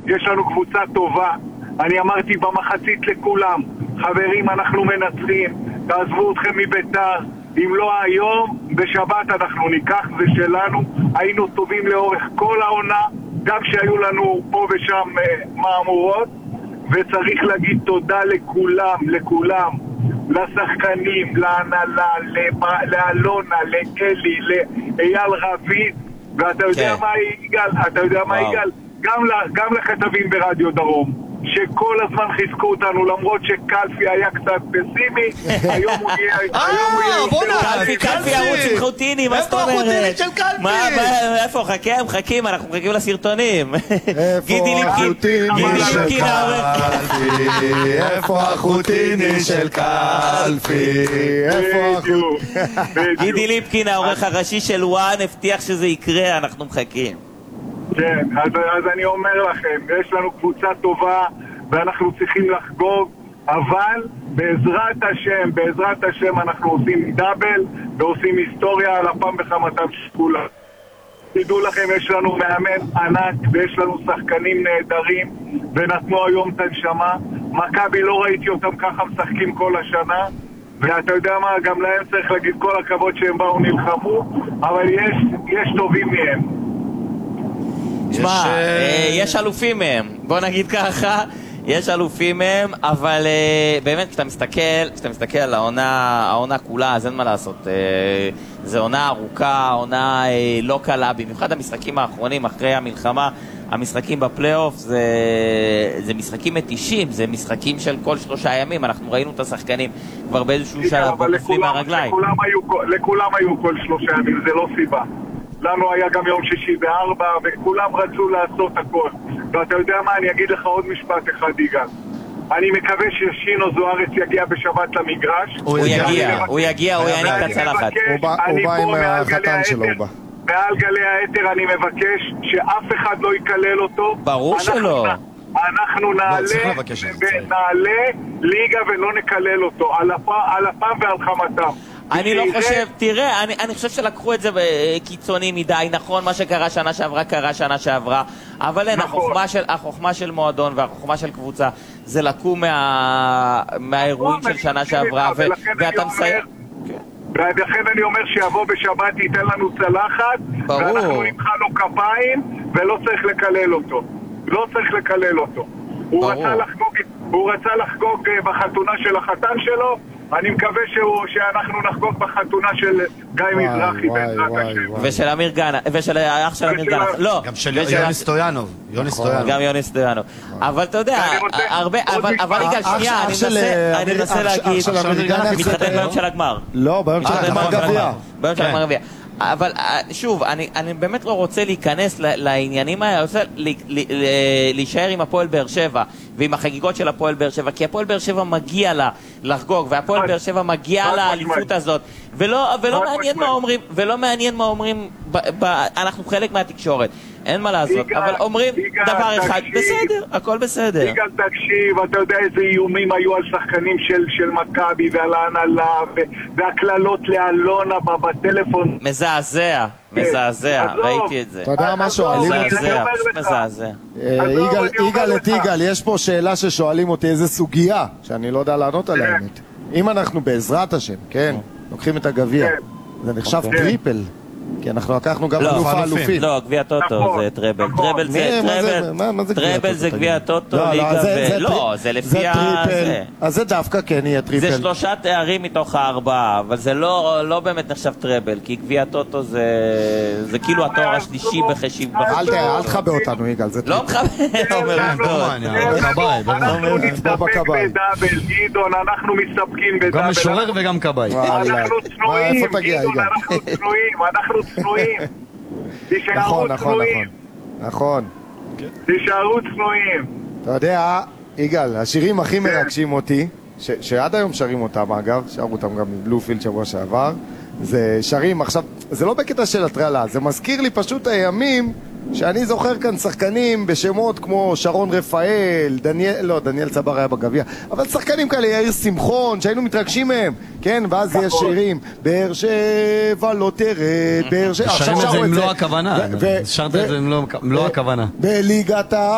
יש לנו קבוצה טובה. אני אמרתי במחצית לכולם, חברים, אנחנו מנצחים, תעזבו אתכם מביתר, אם לא היום, בשבת אנחנו ניקח, זה שלנו. היינו טובים לאורך כל העונה, גם שהיו לנו פה ושם מאמורות, וצריך להגיד תודה לכולם, לשחקנים, להנהלה, לאלונה, לאלי, לאייל רביד, ואתה יודע מה יגאל? גם לכתבים ברדיו דרום, שכל הזמן חיזקו אותנו, למרות שקלפי היה קצת פסימי. היום הוא יהיה קלפי ערוץ עם חוטיני, מה זאת אומרת? איפה החוטיני של קלפי? איפה? חכים, אנחנו מחכים לסרטונים. איפה החוטיני של קלפי? איפה החוטיני של קלפי? גידי ליפקין, העורך הראשי של וואן, הבטיח שזה יקרה, אנחנו מחכים. כן, אז אני אומר לכם, יש לנו קבוצה טובה ואנחנו צריכים לחגוג, אבל בעזרת השם אנחנו עושים דאבל ועושים היסטוריה על הפעם בחמתם של כולם. תדעו לכם, יש לנו מאמן ענק ויש לנו שחקנים נהדרים ונתנו היום את הנשמה. מכבי לא ראיתי אותם ככה משחקים כל השנה, ואתה יודע מה, גם להם צריך להגיד כל הכבוד שהם באו נלחמו, אבל יש טובים מהם. תשמע, יש אלופים מהם, בוא נגיד ככה, יש אלופים מהם, אבל באמת כשאתה מסתכל על העונה כולה, אז אין מה לעשות, זו עונה ארוכה, עונה לא קלה, במיוחד המשחקים האחרונים אחרי המלחמה, המשחקים בפלייאוף זה משחקים מתישים, זה משחקים של כל 3 ימים, אנחנו ראינו את השחקנים כבר באיזשהו שלב נופלים מהרגליים. לכולם היו כל 3 ימים, זה לא סיבה. לנו היה גם יום שישי ב4 וכולם רצו לעשות הכל. ואתה יודע מה, אני אגיד לך עוד משפט אחד, יגאל. אני מקווה ששינו זוארץ יגיע בשבת למגרש. הוא יגיע, הוא יעניק את הצלחת. הוא בא עם החתן שלו. מעל גלי האתר אני מבקש שאף אחד לא יקלל אותו. ברור שלא. אנחנו נעלה ליגה ולא נקלל אותו על הפעם ועל חמתם. אני לא חושב, תראה, אני חושב שלקחו את זה קיצוני מדי. נכון, מה שקרה שנה שעברה קרה שנה שעברה, אבל אין, החוכמה של מועדון והחוכמה של קבוצה זה לקום מהאירועים של שנה שעברה, ואתה מסיים. ולכן אני אומר שיבוא בשבת ייתן לנו צלחת ואנחנו נמחא לו כפיים ולא צריך לקלל אותו. לא צריך לקלל אותו. הוא רצה לחגוג בחתונה של החתן שלו. אני מקווה שאנחנו נחגוג בחתונה של גיא מזרחי בעזרת השם. ושל אמיר גנה, ושל האח של אמיר גנה. לא, גם של יוני סטויאנוב. גם יוני סטויאנוב. אבל אתה יודע, אבל יגאל, שנייה, אני מנסה להגיד, מתחתן ביום של הגמר. לא, ביום של הגמר גביע. ביום של הגמר גביע. אבל שוב, אני באמת לא רוצה להיכנס לעניינים האלה, אני רוצה להישאר עם הפועל באר שבע ועם החגיגות של הפועל באר שבע, כי הפועל באר שבע מגיע לה לחגוג, והפועל באר שבע מגיע לאליפות הזאת, ולא מעניין מה אומרים, אנחנו חלק מהתקשורת, אין מה לעשות, אבל אומרים דבר אחד, בסדר, הכל בסדר. יגאל, תקשיב, אתה יודע איזה איומים היו על שחקנים של מכבי ועל ההנהלה והקללות לאלונה בטלפון. מזעזע, ראיתי את זה. אתה יודע מה שואלים אותי? מזעזע. יגאל, יש פה שאלה ששואלים אותי, איזה סוגיה שאני לא יודע לענות עליה. אם אנחנו בעזרת השם, כן, לוקחים את הגביע, זה נחשב טריפל, כי אנחנו לקחנו גם אלוף האלופים. לא, גביע טוטו זה טראבל. טראבל זה גביע טוטו, לא, זה לפי זה. אז זה דווקא כן יהיה טריפל. זה 3 תארים מתוך 4, אבל זה לא באמת נחשב טראבל, כי גביע טוטו זה כאילו התואר השלישי בחשיב. אל תחבא אותנו, יגאל, זה לא מחבא. אנחנו נסתפק בדאבל, גדעון, אנחנו מסתפקים בדאבל. גם משורר וגם קבאי. אנחנו צנועים, גדעון, אנחנו צנועים. נכון. תישארו צנועים. אתה יודע, יגאל, השירים הכי מרגשים אותי, שעד היום שרים אותם אגב, שרו אותם גם מבלופילד שבוע שעבר, זה שרים, עכשיו, זה לא בקטע של הטרלה, זה מזכיר לי פשוט הימים שאני זוכר כאן שחקנים בשמות כמו שרון רפאל, דניאל צבר היה בגביע, אבל שחקנים כאלה, יאיר שמחון, שהיינו מתרגשים מהם, כן, ואז יש שירים, באר שבע לא תרד, באר שבע... שרים את זה עם לא הכוונה, שרת את זה עם לא הכוונה. בליגת